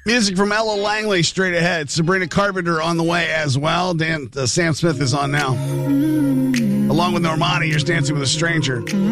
Music from Ella Langley straight ahead. Sabrina Carpenter on the way as well. Sam Smith is on now. Along with Normani, you're Dancing with a Stranger.